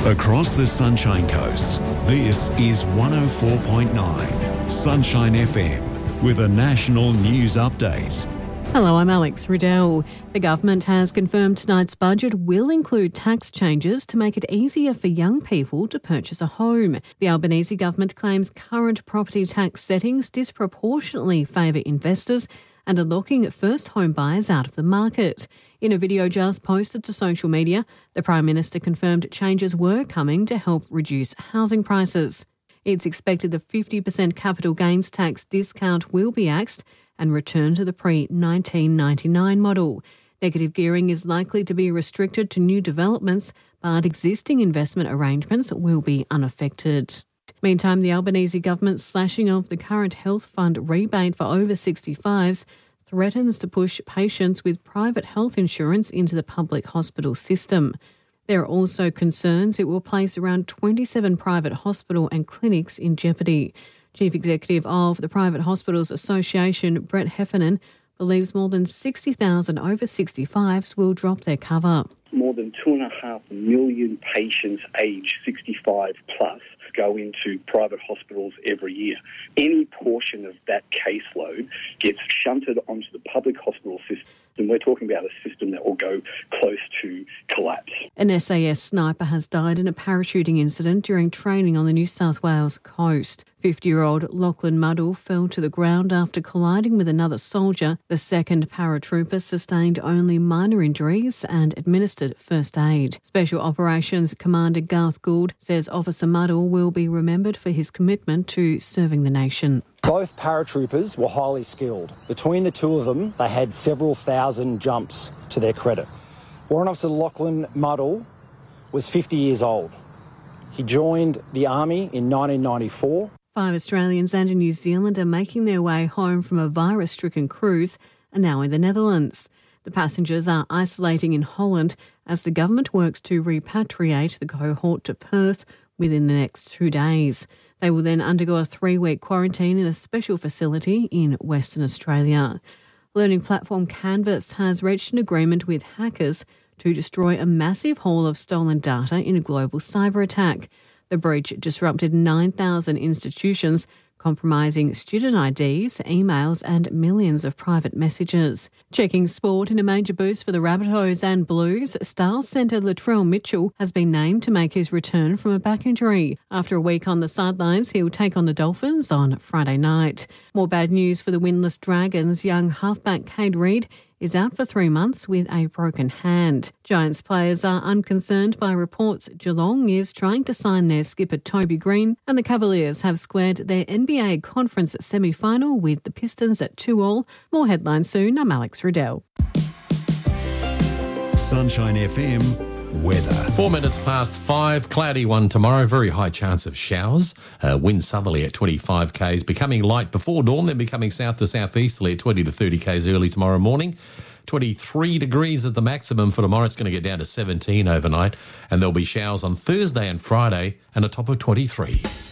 Across the Sunshine Coast, this is 104.9 Sunshine FM with a national news update. Hello, I'm Alex Riddell. The government has confirmed tonight's budget will include tax changes to make it easier for young people to purchase a home. The Albanese government claims current property tax settings disproportionately favour investors and are locking first home buyers out of the market. In a video just posted to social media, the Prime Minister confirmed changes were coming to help reduce housing prices. It's expected the 50% capital gains tax discount will be axed and return to the pre-1999 model. Negative gearing is likely to be restricted to new developments, but existing investment arrangements will be unaffected. Meantime, the Albanese government's slashing of the current health fund rebate for over 65s threatens to push patients with private health insurance into the public hospital system. There are also concerns it will place around 27 private hospital and clinics in jeopardy. Chief Executive of the Private Hospitals Association, Brett Heffernan, believes more than 60,000 over 65s will drop their cover. More than 2.5 million patients aged 65 plus go into private hospitals every year. Any portion of that caseload gets shunted onto the public hospital system. And we're talking about a system that will go close to collapse. An SAS sniper has died in a parachuting incident during training on the New South Wales coast. 50-year-old Lachlan Muddle fell to the ground after colliding with another soldier. The second paratrooper sustained only minor injuries and administered first aid. Special Operations Commander Garth Gould says Officer Muddle will be remembered for his commitment to serving the nation. Both paratroopers were highly skilled. Between the two of them, they had several thousand jumps to their credit. Warrant Officer Lachlan Muddle was 50 years old. He joined the Army in 1994. 5 Australians and a New Zealander making their way home from a virus-stricken cruise are now in the Netherlands. The passengers are isolating in Holland as the government works to repatriate the cohort to Perth within the next 2 days. They will then undergo a 3-week quarantine in a special facility in Western Australia. Learning platform Canvas has reached an agreement with hackers to destroy a massive haul of stolen data in a global cyber attack. The breach disrupted 9,000 institutions, compromising student IDs, emails and millions of private messages. Checking sport in a major boost for the Rabbitohs and Blues, Stars centre Latrell Mitchell has been named to make his return from a back injury. After a week on the sidelines, he'll take on the Dolphins on Friday night. More bad news for the winless Dragons. Young halfback Cade Reid is out for 3 months with a broken hand. Giants players are unconcerned by reports Geelong is trying to sign their skipper Toby Green, and the Cavaliers have squared their NBA conference semi-final with the Pistons at 2-2. More headlines soon. I'm Alex Riddell. Sunshine FM weather. 4 minutes past 5, cloudy one tomorrow, very high chance of showers. Wind southerly at 25 k's, becoming light before dawn, then becoming south to southeasterly at 20 to 30 k's early tomorrow morning. 23 degrees at the maximum for tomorrow. It's going to get down to 17 overnight, and there'll be showers on Thursday and Friday and a top of 23.